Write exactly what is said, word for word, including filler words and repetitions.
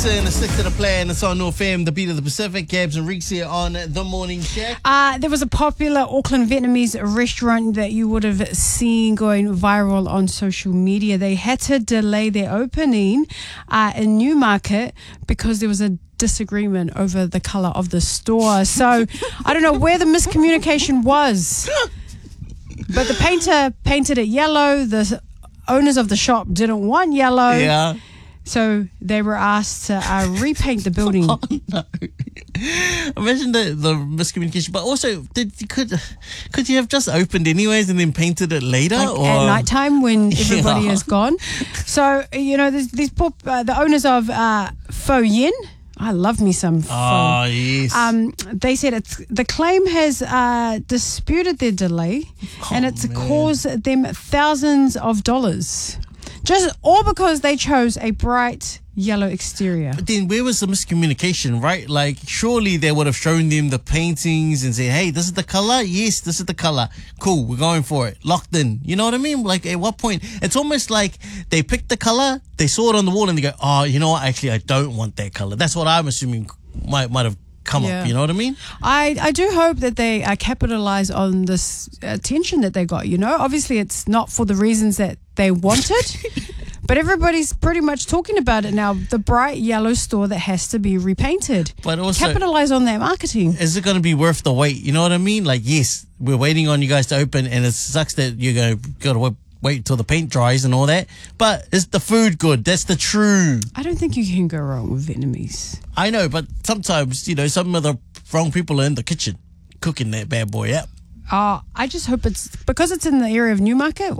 Listen, stick to the plan. It's on North F M, the beat of the Pacific. Gabs and Reeks here on The Morning Shack. Uh, there was a popular Auckland Vietnamese restaurant that you would have seen going viral on social media. They had to delay their opening uh, in Newmarket because there was a disagreement over the colour of the store. So I don't know where the miscommunication was. But the painter painted it yellow. The owners of the shop didn't want yellow. Yeah. So they were asked to uh, repaint the building. Oh, no. Imagine the, the miscommunication. But also, did could could you have just opened anyways and then painted it later? Like or? at night time when everybody Yeah. is gone. So, you know, there's, these poor, uh, the owners of uh, Pho Yin. I love me some pho. Oh, yes. Um, they said it's, the claim has uh, disputed their delay and Oh, it's man. caused them thousands of dollars. Just all because they chose a bright yellow exterior. But then where was the miscommunication, right? Like, surely they would have shown them the paintings and say, hey, this is the color? Yes, this is the color. Cool, we're going for it. Locked in. You know what I mean? Like, at what point? It's almost like they picked the color, they saw it on the wall and they go, oh, you know what? Actually, I don't want that color. That's what I'm assuming might might have come Yeah. up. You know what I mean? I, I do hope that they uh, capitalize on this attention that they got, you know. Obviously, it's not for the reasons that they wanted, but everybody's pretty much talking about it now. The bright yellow store that has to be repainted. But also, Capitalize on that marketing. is it going to be worth the wait? You know what I mean? Like, yes, we're waiting on you guys to open and it sucks that you're going to got to wait, wait till the paint dries and all that. But is the food good? That's the true. I don't think you can go wrong with Vietnamese. I know, but sometimes, you know, some of the wrong people are in the kitchen cooking that bad boy up. Uh, I just hope it's because it's in the area of Newmarket.